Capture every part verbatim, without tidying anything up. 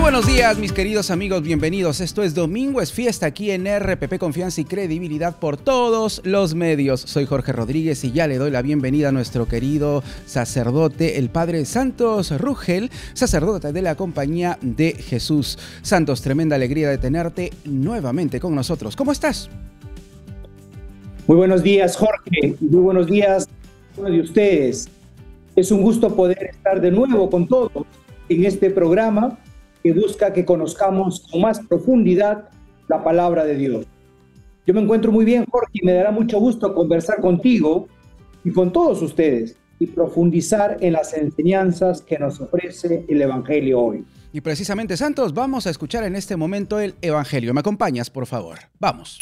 Buenos días, mis queridos amigos, bienvenidos. Esto es Domingo es Fiesta aquí en R P P, confianza y credibilidad por todos los medios. Soy Jorge Rodríguez y ya le doy la bienvenida a nuestro querido sacerdote, el Padre Santos Rugel, sacerdote de la Compañía de Jesús. Santos, tremenda alegría de tenerte nuevamente con nosotros. ¿Cómo estás? Muy buenos días, Jorge. Muy buenos días a uno de ustedes. Es un gusto poder estar de nuevo con todos en este programa que busca que conozcamos con más profundidad la palabra de Dios. Yo me encuentro muy bien, Jorge, y me dará mucho gusto conversar contigo y con todos ustedes y profundizar en las enseñanzas que nos ofrece el Evangelio hoy. Y precisamente, Santos, vamos a escuchar en este momento el Evangelio. ¿Me acompañas, por favor? Vamos.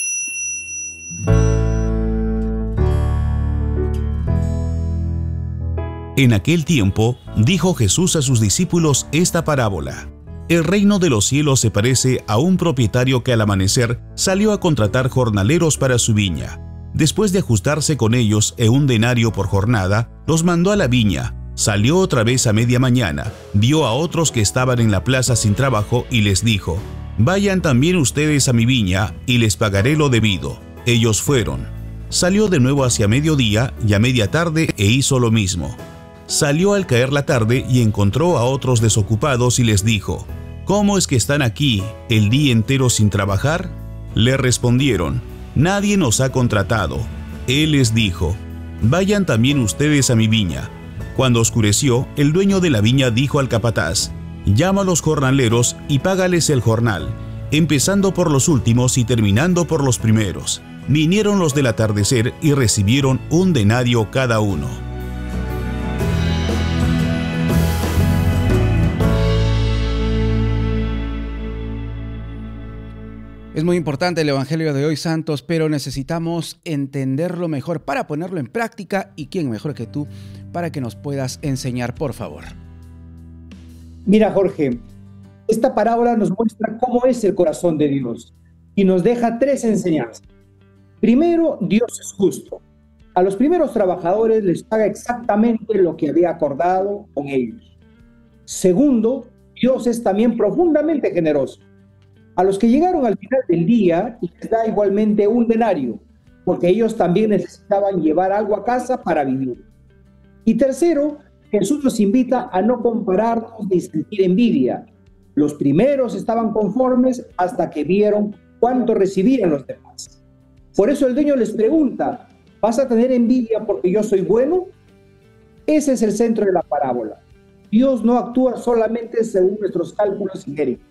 En aquel tiempo, dijo Jesús a sus discípulos esta parábola. El reino de los cielos se parece a un propietario que al amanecer salió a contratar jornaleros para su viña. Después de ajustarse con ellos en un denario por jornada, los mandó a la viña. Salió otra vez a media mañana, vio a otros que estaban en la plaza sin trabajo y les dijo: «Vayan también ustedes a mi viña y les pagaré lo debido». Ellos fueron. Salió de nuevo hacia mediodía y a media tarde e hizo lo mismo. Salió al caer la tarde y encontró a otros desocupados y les dijo: «¿Cómo es que están aquí el día entero sin trabajar?». Le respondieron: «Nadie nos ha contratado». Él les dijo: «Vayan también ustedes a mi viña». Cuando oscureció, el dueño de la viña dijo al capataz: «Llama a los jornaleros y págales el jornal, empezando por los últimos y terminando por los primeros». Vinieron los del atardecer y recibieron un denario cada uno. Es muy importante el Evangelio de hoy, Santos, pero necesitamos entenderlo mejor para ponerlo en práctica. ¿Y quién mejor que tú para que nos puedas enseñar, por favor? Mira, Jorge, esta parábola nos muestra cómo es el corazón de Dios y nos deja tres enseñanzas. Primero, Dios es justo. A los primeros trabajadores les paga exactamente lo que había acordado con ellos. Segundo, Dios es también profundamente generoso. A los que llegaron al final del día les da igualmente un denario, porque ellos también necesitaban llevar algo a casa para vivir. Y tercero, Jesús nos invita a no compararnos ni sentir envidia. Los primeros estaban conformes hasta que vieron cuánto recibían los demás. Por eso el dueño les pregunta: ¿vas a tener envidia porque yo soy bueno? Ese es el centro de la parábola. Dios no actúa solamente según nuestros cálculos numéricos.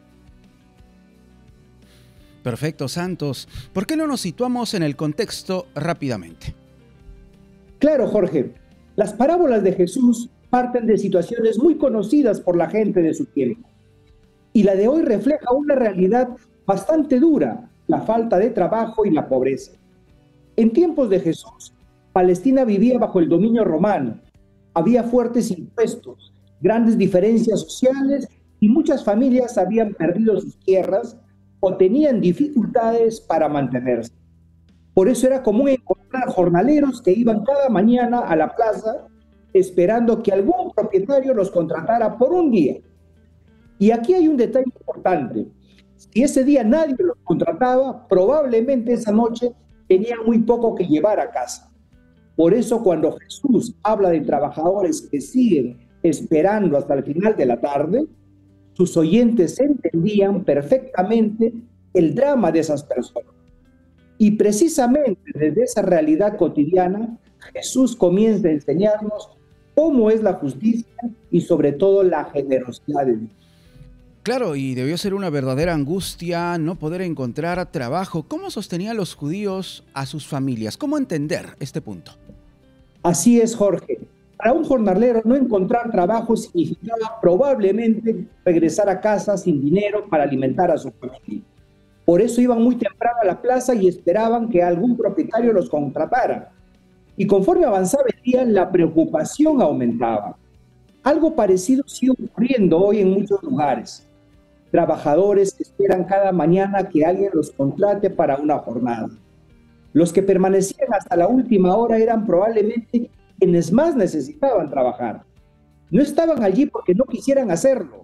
Perfecto, Santos. ¿Por qué no nos situamos en el contexto rápidamente? Claro, Jorge. Las parábolas de Jesús parten de situaciones muy conocidas por la gente de su tiempo. Y la de hoy refleja una realidad bastante dura: la falta de trabajo y la pobreza. En tiempos de Jesús, Palestina vivía bajo el dominio romano. Había fuertes impuestos, grandes diferencias sociales y muchas familias habían perdido sus tierras o tenían dificultades para mantenerse. Por eso era común encontrar jornaleros que iban cada mañana a la plaza esperando que algún propietario los contratara por un día. Y aquí hay un detalle importante: si ese día nadie los contrataba, probablemente esa noche tenían muy poco que llevar a casa. Por eso, cuando Jesús habla de trabajadores que siguen esperando hasta el final de la tarde, sus oyentes entendían perfectamente el drama de esas personas. Y precisamente desde esa realidad cotidiana, Jesús comienza a enseñarnos cómo es la justicia y sobre todo la generosidad de Dios. Claro, y debió ser una verdadera angustia no poder encontrar trabajo. ¿Cómo sostenían los judíos a sus familias? ¿Cómo entender este punto? Así es, Jorge. Para un jornalero, no encontrar trabajo significaba probablemente regresar a casa sin dinero para alimentar a su familia. Por eso iban muy temprano a la plaza y esperaban que algún propietario los contratara. Y conforme avanzaba el día, la preocupación aumentaba. Algo parecido sigue ocurriendo hoy en muchos lugares. Trabajadores que esperan cada mañana que alguien los contrate para una jornada. Los que permanecían hasta la última hora eran probablemente quienes más necesitaban trabajar. No estaban allí porque no quisieran hacerlo,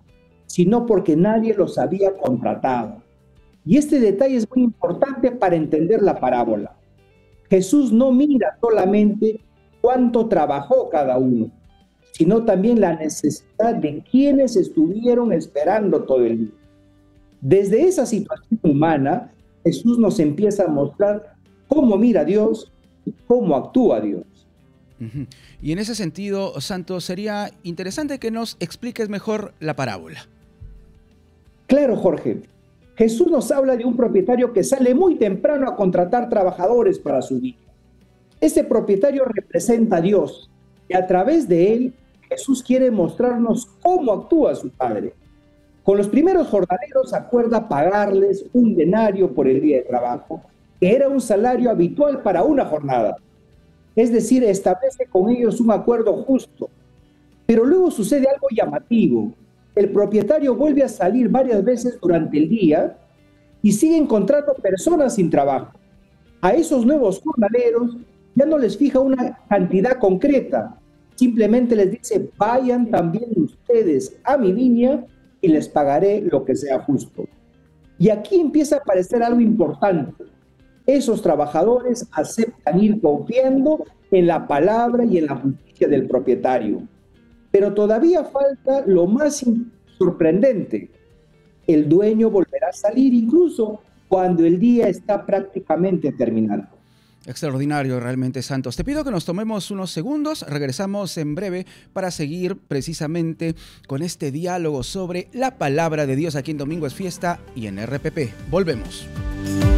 sino porque nadie los había contratado. Y este detalle es muy importante para entender la parábola. Jesús no mira solamente cuánto trabajó cada uno, sino también la necesidad de quienes estuvieron esperando todo el día. Desde esa situación humana, Jesús nos empieza a mostrar cómo mira a Dios y cómo actúa Dios. Uh-huh. Y en ese sentido, Santo, sería interesante que nos expliques mejor la parábola. Claro, Jorge. Jesús nos habla de un propietario que sale muy temprano a contratar trabajadores para su viña. Este propietario representa a Dios y a través de él Jesús quiere mostrarnos cómo actúa su Padre. Con los primeros jornaleros acuerda pagarles un denario por el día de trabajo, que era un salario habitual para una jornada. Es decir, establece con ellos un acuerdo justo. Pero luego sucede algo llamativo. El propietario vuelve a salir varias veces durante el día y sigue encontrando personas sin trabajo. A esos nuevos jornaleros ya no les fija una cantidad concreta, simplemente les dice, vayan también ustedes a mi viña y les pagaré lo que sea justo. Y aquí empieza a aparecer algo importante. Esos trabajadores aceptan ir confiando en la palabra y en la justicia del propietario. Pero todavía falta lo más sorprendente. El dueño volverá a salir incluso cuando el día está prácticamente terminando. Extraordinario, realmente, Santos. Te pido que nos tomemos unos segundos, regresamos en breve para seguir precisamente con este diálogo sobre la palabra de Dios aquí en Domingo es Fiesta y en R P P. Volvemos.